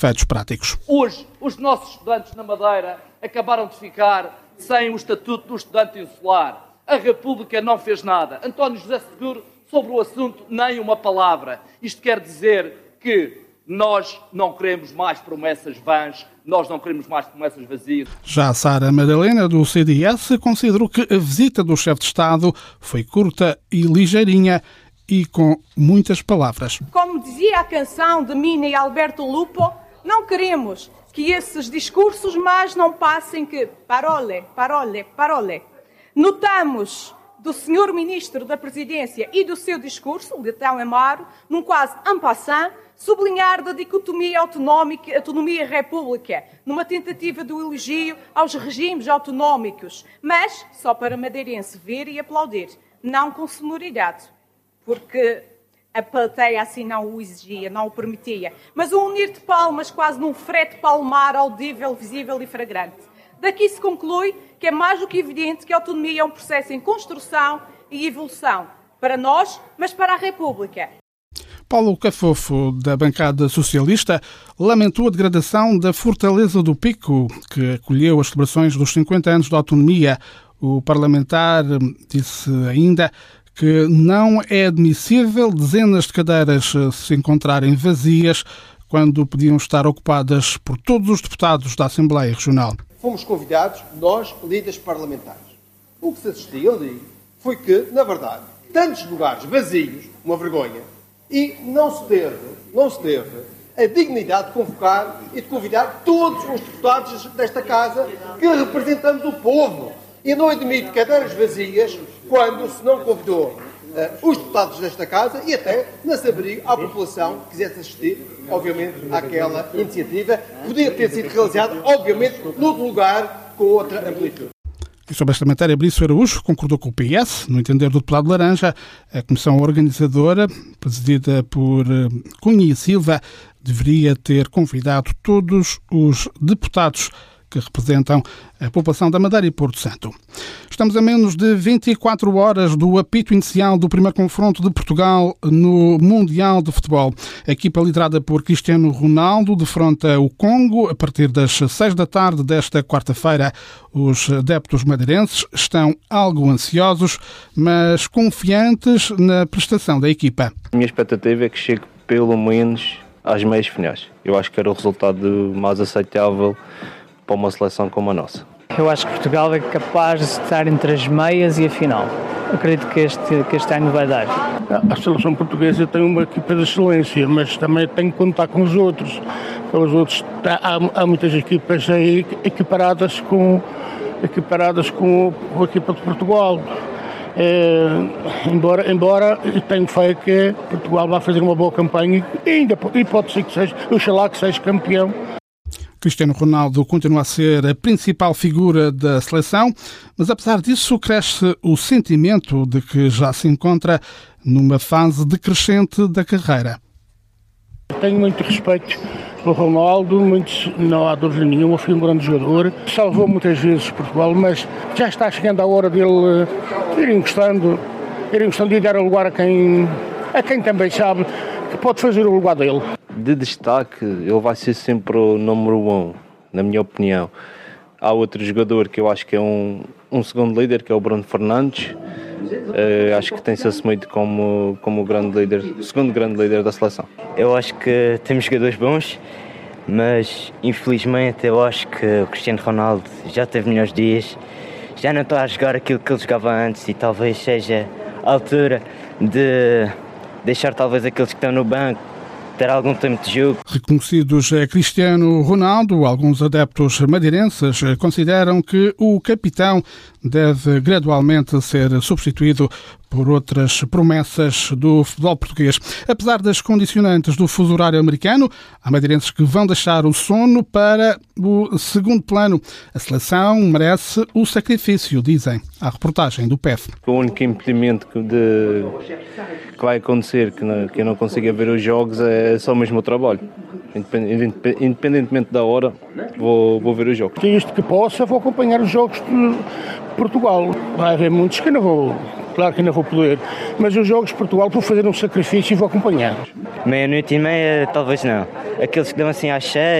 efeitos práticos. Hoje, os nossos estudantes na Madeira acabaram de ficar sem o estatuto do estudante insular. A República não fez nada. António José Seguro, sobre o assunto, nem uma palavra. Isto quer dizer que nós não queremos mais promessas vãs, nós não queremos mais promessas vazias. Já Sara Madalena, do CDS, considerou que a visita do chefe de Estado foi curta e ligeirinha e com muitas palavras. Como dizia a canção de Mina e Alberto Lupo, não queremos que esses discursos mais não passem que parole, parole, parole. Notamos do Sr. Ministro da Presidência e do seu discurso, Leitão Amaro, num quase en passant, sublinhar da dicotomia autonómica, autonomia-república, numa tentativa de elogio aos regimes autonómicos, mas só para madeirense ver e aplaudir, não com sonoridade, porque a plateia assim não o exigia, não o permitia, mas um unir de palmas quase num frete palmar audível, visível e fragrante. Daqui se conclui que é mais do que evidente que a autonomia é um processo em construção e evolução, para nós, mas para a República. Paulo Cafofo, da bancada socialista, lamentou a degradação da Fortaleza do Pico, que acolheu as celebrações dos 50 anos de autonomia. O parlamentar disse ainda que não é admissível dezenas de cadeiras se encontrarem vazias quando podiam estar ocupadas por todos os deputados da Assembleia Regional. Fomos convidados, nós, líderes parlamentares. O que se assistiu ali foi que, na verdade, tantos lugares vazios, uma vergonha, e não se teve a dignidade de convocar e de convidar todos os deputados desta Casa que representamos o povo. E não admito cadeiras vazias quando se não convidou os deputados desta Casa e até não se abriu à população que quisesse assistir, obviamente, àquela iniciativa. Podia ter sido realizada, obviamente, noutro lugar, com outra amplitude. E sobre esta matéria, Brício Araújo concordou com o PS, no entender do deputado Laranja. A comissão organizadora, presidida por Cunha e Silva, deveria ter convidado todos os deputados que representam a população da Madeira e Porto Santo. Estamos a menos de 24 horas do apito inicial do primeiro confronto de Portugal no Mundial de Futebol. A equipa liderada por Cristiano Ronaldo defronta o Congo a partir das 6 da tarde desta quarta-feira. Os adeptos madeirenses estão algo ansiosos, mas confiantes na prestação da equipa. A minha expectativa é que chegue pelo menos às meias finais. Eu acho que era o resultado mais aceitável para uma seleção como a nossa. Eu acho que Portugal é capaz de estar entre as meias e a final. Acredito que este ano vai dar. A seleção portuguesa tem uma equipa de excelência, mas também tem que contar com os outros. Há muitas equipas aí equiparadas com a equipa de Portugal. Embora tenho fé que Portugal vai fazer uma boa campanha e pode ser que seja, oxalá que seja campeão. Cristiano Ronaldo continua a ser a principal figura da seleção, mas apesar disso cresce o sentimento de que já se encontra numa fase decrescente da carreira. Tenho muito respeito pelo Ronaldo, não há dúvida nenhuma, foi um grande jogador, salvou muitas vezes Portugal, mas já está chegando a hora dele ir encostando e dar o lugar a quem também sabe que pode fazer o lugar dele. De destaque, ele vai ser sempre o número 1, na minha opinião. Há outro jogador que eu acho que é um segundo líder, que é o Bruno Fernandes. Acho que tem-se assumido como o grande líder, o segundo grande líder da seleção. Eu acho que temos jogadores bons, mas infelizmente eu acho que o Cristiano Ronaldo já teve melhores dias, já não está a jogar aquilo que ele jogava antes e talvez seja a altura de deixar talvez aqueles que estão no banco ter algum tempo de jogo. Reconhecidos a Cristiano Ronaldo, alguns adeptos madeirenses consideram que o capitão deve gradualmente ser substituído por outras promessas do futebol português. Apesar das condicionantes do fuso horário americano, há madeirenses que vão deixar o sono para o segundo plano. A seleção merece o sacrifício, dizem à reportagem do PEF. O único impedimento que vai acontecer, que eu não consiga ver os jogos, é só mesmo o trabalho. Independentemente da hora, vou ver os jogos. Isto que possa, vou acompanhar os jogos de Portugal. Vai haver muitos que não vou claro que ainda vou poder. Mas os jogos de Portugal vou fazer um sacrifício e vou acompanhar. 00:30, talvez não. Aqueles que dão assim às 6.